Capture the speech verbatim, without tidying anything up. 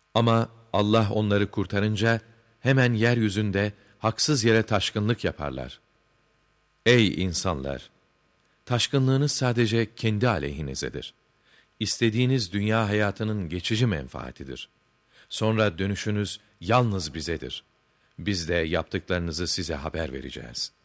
Ama Allah onları kurtarınca hemen yeryüzünde haksız yere taşkınlık yaparlar. Ey insanlar! Taşkınlığınız sadece kendi aleyhinizedir. İstediğiniz dünya hayatının geçici menfaatidir. Sonra dönüşünüz yalnız bizedir. Biz de yaptıklarınızı size haber vereceğiz.''